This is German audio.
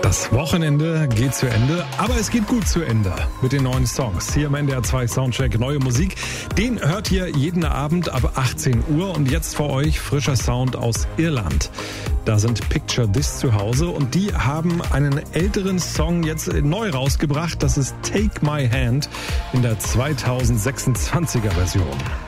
Das Wochenende geht zu Ende, aber es geht gut zu Ende mit den neuen Songs. Hier im NDR 2 Soundcheck neue Musik. Den hört ihr jeden Abend ab 18 Uhr und jetzt für euch frischer Sound aus Irland. Da sind Picture This zu Hause und die haben einen älteren Song jetzt neu rausgebracht. Das ist Take My Hand in der 2026er Version.